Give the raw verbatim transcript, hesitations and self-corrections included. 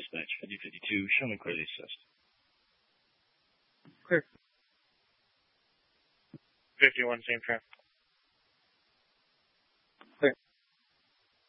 Dispatch fifty fifty-two, show me clearly assist. Clear. fifty-one, same track.